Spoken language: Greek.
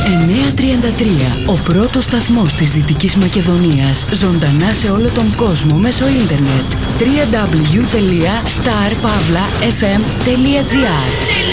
933. Ο πρώτος σταθμός της Δυτικής Μακεδονίας. Ζωντανά σε όλο τον κόσμο μέσω ίντερνετ. www.starpavlafm.gr